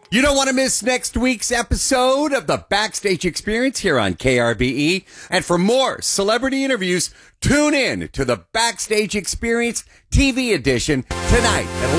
You don't want to miss next week's episode of the Backstage Experience here on KRBE. And for more celebrity interviews, tune in to the Backstage Experience TV edition tonight at